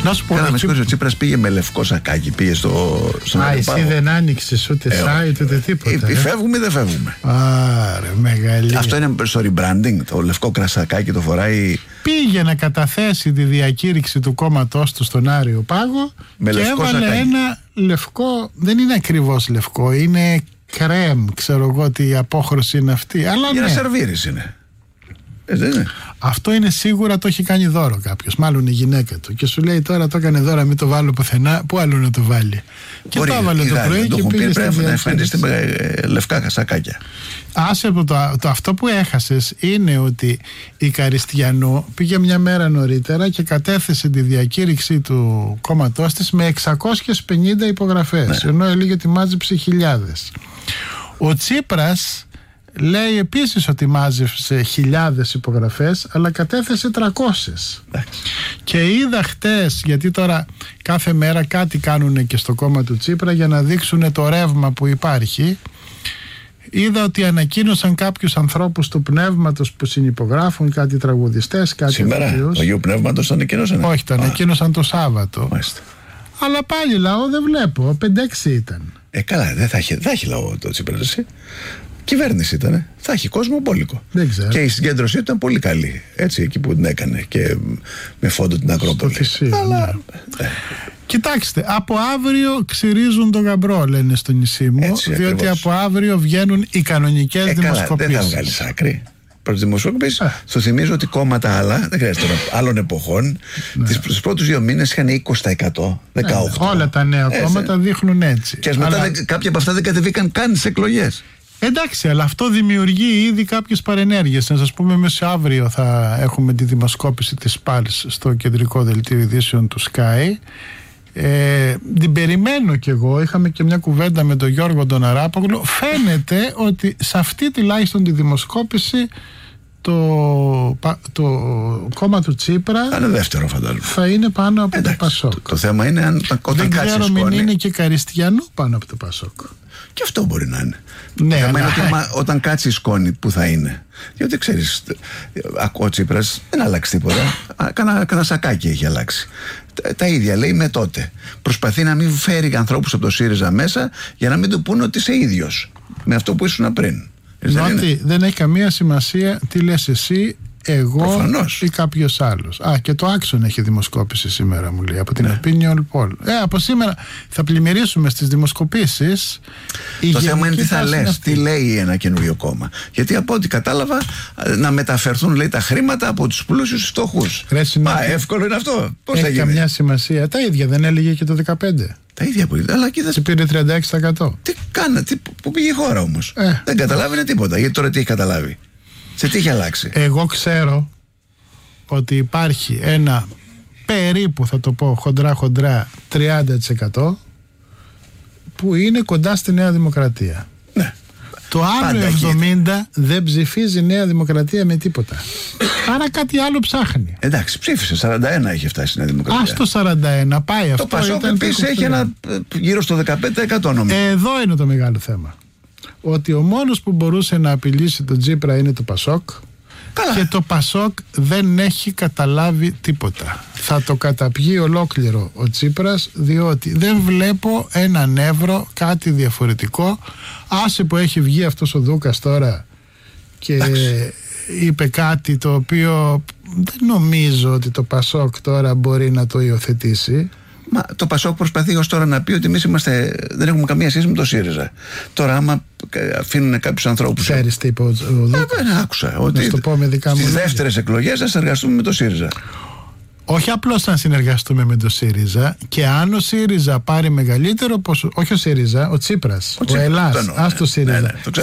Να σου πω, ο Τσίπρας πήγε με λευκό σακάκι, πήγε στον Άριο Πάγο. Εσύ δεν άνοιξες ούτε site ούτε τίποτα. Φεύγουμε ή δεν φεύγουμε? Άρα, μεγάλη. Αυτό είναι στο rebranding, το λευκό κρασακάκι το φοράει. Πήγε να καταθέσει τη διακήρυξη του κόμματός του στον Άριο Πάγο με και έβαλε σακάκι. Ένα λευκό, δεν είναι ακριβώς λευκό, είναι κρέμ, ξέρω εγώ τι απόχρωση είναι αυτή. Αλλά για να σερβίρεις είναι. Δεν είναι. Αυτό είναι σίγουρα, το έχει κάνει δώρο κάποιος, μάλλον η γυναίκα του. Και σου λέει τώρα το έκανε δώρο, μην το βάλω πουθενά. Πού άλλο να το βάλει? Και μπορεί, το έβαλε το πρωί και πήγε πρέπει να εμφανιστεί με λευκά σακάκια. Άσε το αυτό που έχασες είναι ότι η Καριστιανού πήγε μια μέρα νωρίτερα και κατέθεσε τη διακήρυξη του κόμματός της με 650 υπογραφές, ενώ έλεγε ότι μάζεψε χιλιάδες. Ο Τσίπρας λέει επίσης ότι μάζεψε χιλιάδες υπογραφές, αλλά κατέθεσε 300. Και είδα χτες, γιατί τώρα κάθε μέρα κάτι κάνουν και στο κόμμα του Τσίπρα για να δείξουν το ρεύμα που υπάρχει. Είδα ότι ανακοίνωσαν κάποιους ανθρώπους του Πνεύματος που συνυπογράφουν, κάτι τραγουδιστές, κάτι. Σήμερα, το Αγίου Πνεύματος το ανακοίνωσαν? Όχι, το ανακοίνωσαν το Σάββατο. Μάλιστα. Αλλά πάλι λαό δεν βλέπω, 5-6 ήταν. Καλά, δεν θα έχει λαό το Τσίπρας. Κυβέρνηση ήταν. Θα έχει κόσμο μπόλικο. Και η συγκέντρωσή του ήταν πολύ καλή. Έτσι, εκεί που την έκανε και με φόντο την Ακρόπολη. Αλλά. Κοιτάξτε, από αύριο ξυρίζουν τον γαμπρό, λένε στο νησί μου. Έτσι, διότι ακριβώς. Από αύριο βγαίνουν οι κανονικές δημοσκοπήσεις. Δεν θα βγάλει άκρη. Προς δημοσκοπήσεις. Στο θυμίζω ότι κόμματα άλλα, δεν χρειάζεται τώρα, άλλων εποχών, τους πρώτους 2 μήνες είχαν 20%, 18%. Όλα τα νέα κόμματα δείχνουν έτσι. Και μετά κάποια από αυτά δεν κατεβήκαν καν στις εκλογές. Εντάξει, αλλά αυτό δημιουργεί ήδη κάποιες παρενέργειες. Να σας πούμε, μεσοαύριο θα έχουμε τη δημοσκόπηση της ΠΑΛΣ στο κεντρικό δελτίο ειδήσεων του Sky. Την περιμένω κι εγώ. Είχαμε και μια κουβέντα με τον Γιώργο τον Αράπογλου. Φαίνεται ότι σε αυτή τουλάχιστον τη δημοσκόπηση το κόμμα του Τσίπρα θα είναι δεύτερο, φαντάζομαι. Θα είναι πάνω από το Πασόκ. Το θέμα είναι όταν δεν ξέρω μην είναι και Καριστιανού πάνω από το Πασόκ. Και αυτό μπορεί να είναι. Ναι, το θέμα είναι ότι όταν κάτσει η σκόνη, που θα είναι. Διότι ξέρεις, ο Τσίπρας δεν άλλαξε τίποτα. Κάνα σακάκι έχει αλλάξει. Τα ίδια λέει με τότε. Προσπαθεί να μην φέρει ανθρώπους από το ΣΥΡΙΖΑ μέσα για να μην του πούνε ότι είσαι ίδιος με αυτό που ήσουν πριν. Δεν έχει καμία σημασία τι λες εσύ, εγώ προφανώς. Ή κάποιος άλλος. Και το Άξον έχει δημοσκόπηση σήμερα, μου λέει, από την Opinion Poll. Από σήμερα θα πλημμυρίσουμε στις δημοσκοπήσεις. Το θέμα είναι τι θα λες, τι λέει ένα καινούριο κόμμα. Γιατί από ό,τι κατάλαβα, να μεταφερθούν, λέει, τα χρήματα από τους πλούσιους στους φτωχούς. Εύκολο είναι αυτό. Πώς θα γίνει? Έχει καμιά σημασία. Τα ίδια δεν έλεγε και το 2015. Τα ίδια που ήταν, αλλά κοίτα. Πήρε 36%. Τι κάνα, πού πήγε η χώρα όμως? Δεν καταλάβαινε τίποτα. Γιατί τώρα τι έχει καταλάβει? Σε τι έχει αλλάξει? Εγώ ξέρω ότι υπάρχει ένα περίπου, θα το πω χοντρά 30% που είναι κοντά στη Νέα Δημοκρατία. Ναι. Το άλλο 70% δεν ψηφίζει Νέα Δημοκρατία με τίποτα. Άρα κάτι άλλο ψάχνει. Εντάξει, ψήφισε. 41 έχει φτάσει η Νέα Δημοκρατία. Στο 41 πάει αυτό. Το Πασόκ επίσης έχει ένα γύρω στο 15% νομίζω. Εδώ είναι το μεγάλο θέμα. Ότι ο μόνος που μπορούσε να απειλήσει τον Τσίπρα είναι το Πασόκ. Καλά. Και το Πασόκ δεν έχει καταλάβει τίποτα. Θα το καταπιεί ολόκληρο ο Τσίπρας, διότι δεν βλέπω έναν ευρώ, κάτι διαφορετικό. Άσε που έχει βγει αυτός ο Δούκας τώρα και είπε κάτι το οποίο δεν νομίζω ότι το Πασόκ τώρα μπορεί να το υιοθετήσει. Μα το Πασόκ προσπαθεί ως τώρα να πει ότι εμείς δεν έχουμε καμία σχέση με το ΣΥΡΙΖΑ. Τώρα, άμα αφήνουν κάποιους ανθρώπους. Ξέρεις τι είπε ο Δούκας? Άκουσα. Ότι στις δεύτερες εκλογές θα συνεργαστούμε με το ΣΥΡΙΖΑ. Όχι απλώς να συνεργαστούμε με το ΣΥΡΙΖΑ, και αν ο ΣΥΡΙΖΑ πάρει μεγαλύτερο ποσοστό. Όχι ο ΣΥΡΙΖΑ, ο Τσίπρας. Ο Ελλάς. Ας το ΣΥΡΙΖΑ.